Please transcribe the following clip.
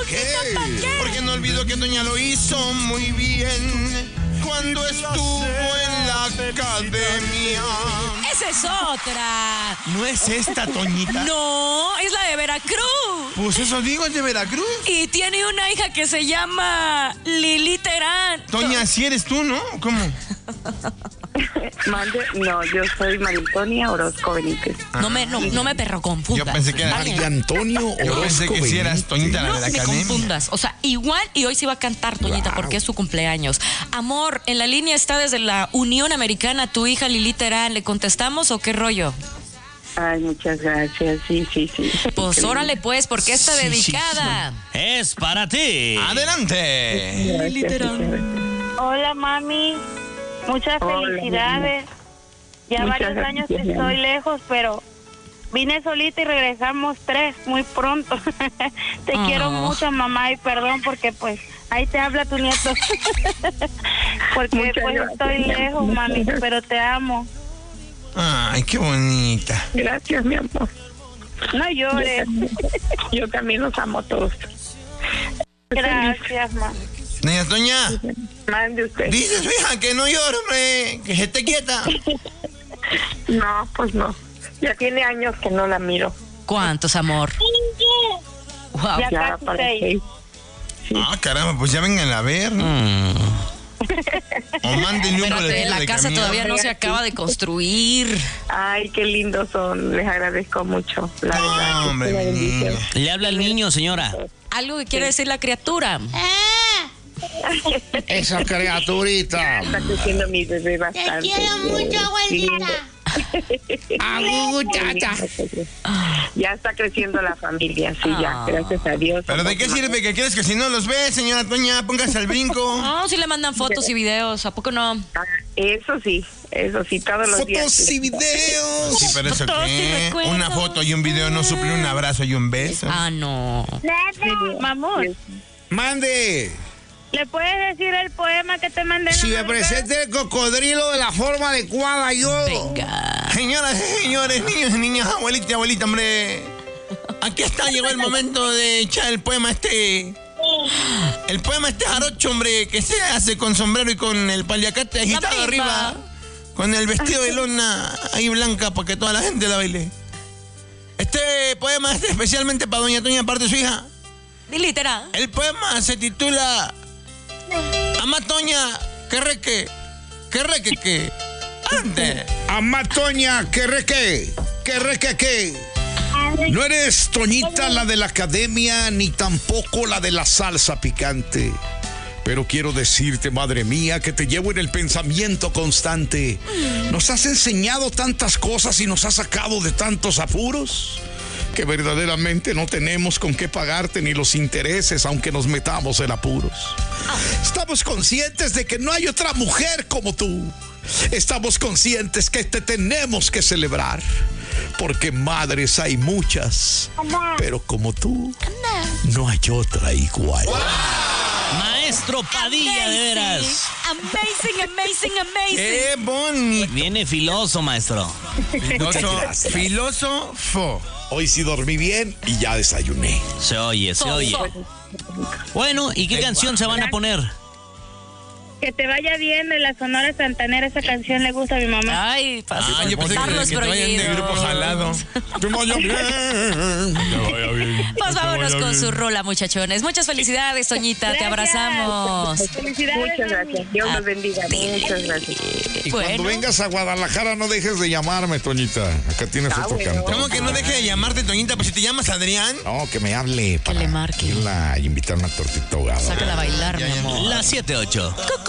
Porque no olvido que doña lo hizo muy bien cuando estuvo en la academia. ¡Esa es otra! ¿No es esta, Toñita? No, es la de Veracruz. Pues eso digo, es de Veracruz. Y tiene una hija que se llama Lili Terán. Toña, si eres tú, ¿no? ¿Cómo? No, yo soy María Antonia Orozco Benítez. No me perro confundas. Yo pensé que era María Antonio Orozco. Yo pensé que si eras Toñita, la de la No me academia. confundas. O sea, igual y hoy sí va a cantar Toñita porque es su cumpleaños. Amor, en la línea está desde la Unión Americana tu hija Lili Terán. ¿Le contestamos o qué rollo? Ay, muchas gracias. Sí. Pues órale pues, porque está dedicada. Es para ti. ¡Adelante! Lili Terán. Hola, mami. Muchas felicidades. Ya Muchas varios años que gracias, estoy lejos, pero vine solita y regresamos 3 muy pronto. Te quiero mucho, mamá, y perdón porque pues ahí te habla tu nieto. Porque Muchas pues gracias, estoy lejos, mami, pero te amo. Ay, qué bonita. Gracias, mi amor. No llores. Yo también los amo a todos. Gracias, mamá. Doña Toña, Mande usted. dice su hija que no llore, hombre, que se esté quieta. No, pues no. Ya tiene años que no la miro. ¿Cuántos, amor? Wow. Ya Ya casi para 6. Ah, caramba, pues ya vengan a ver. O mándenle un Espérate, boleto la de casa camión. todavía no se acaba de construir. Ay, qué lindos son. Les agradezco mucho. La verdad. No, hombre, Una mi bendición. niña. Le habla el niño, señora. Algo que quiere decir la criatura. Esa criaturita. Está creciendo mi bebé bastante. Te quiero mucho, abuelita. Muchacha. Ya está creciendo la familia, sí, ya, gracias a Dios. ¿Pero de qué sirve que quieres que si no los ves, señora Toña, póngase al brinco? No, si le mandan fotos y videos, ¿a poco no? Ah, eso sí, todos los días. Fotos y videos. Sí, pero eso Fotos y qué. recuerdos. Una foto y un video no suplen un abrazo y un beso. Ah, no. Mamón, Mande. ¿le puedes decir el poema que te mandé? en la Si me madrugada? presente el cocodrilo de la forma adecuada, yo. Venga. Señoras y señores, niños y niñas, abuelita y abuelita, hombre. Aquí está, llegó el momento de echar el poema este. El poema este jarocho, hombre, que se hace con sombrero y con el paliacate agitado marimba. arriba. Con el vestido de lona ahí blanca para que toda la gente la baile. Este poema es especialmente para doña Toña, aparte de su hija. Literal. El poema se titula Ama Toña, que reque, que. Ande. Amatoña, que reque. No eres Toñita la de la academia, ni tampoco la de la salsa picante. Pero quiero decirte, madre mía, que te llevo en el pensamiento constante. Nos has enseñado tantas cosas y nos has sacado de tantos apuros que verdaderamente no tenemos con qué pagarte ni los intereses, aunque nos metamos en apuros. Estamos conscientes de que no hay otra mujer como tú. Estamos conscientes que te tenemos que celebrar, porque madres hay muchas, pero como tú no hay otra igual. Maestro Padilla, de veras. Amazing. ¡Qué bonito! Viene filoso, maestro. Filósofo. Hoy sí dormí bien y ya desayuné. Se oye. Bueno, ¿y qué canción se van a poner? Que te vaya bien de la Sonora Santanera, esa canción le gusta a mi mamá. Ay, Yo pensé que te vayan de grupo jalado. Que vaya bien. Pues vámonos con su rola, muchachones. Muchas felicidades, Toñita. Te Gracias. abrazamos. Felicidades. Muchas gracias, Dios los bendiga, muchas gracias. Y cuando vengas a Guadalajara no dejes de llamarme, Toñita. Acá tienes otro bueno. cantón. ¿Cómo que no deje de llamarte, Toñita? Pues si te llamas Adrián. No, que me hable. Que le marque. irla a invitar una tortita ahogada. Sácala a bailar, mi amor. Las 7:08.